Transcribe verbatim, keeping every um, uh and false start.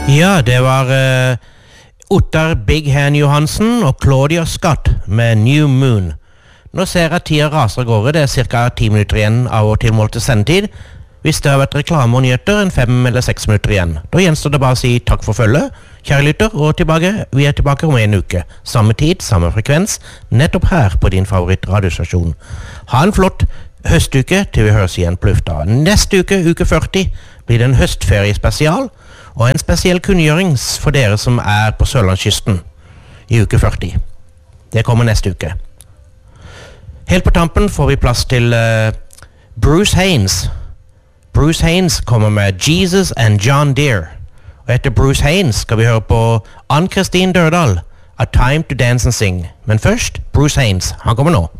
Ja, det var uh, Ottar Big Hand Johansen og Claudia Scott med New Moon. Nå ser jeg at tida raser av gårde. Det er cirka ti minutter igjen av vår tilmålte sendetid. Hvis det har vært reklame og nyheter, en fem eller seks minutter igjen. Da gjenstår det bare å si takk for følget, kjære lytter, og tilbake. Vi er tilbake om en uke. Samme tid, samme frekvens, nettopp her på din favorittradiostasjon. Ha en flott høstuke til vi høres igjen på lufta. Neste uke, uke førti, blir det en høstferiespesial, og en spesiell kunngjøring for dere som er på Sørlandskysten i uke førti. Det kommer neste uke. Helt på tampen får vi plass til uh, Bruce Haynes. Bruce Haynes kommer med Jesus and John Deere. Og etter Bruce Haynes skal vi høre på Ann-Kristin Dørdal, A Time to Dance and Sing. Men først, Bruce Haynes. Han kommer nå.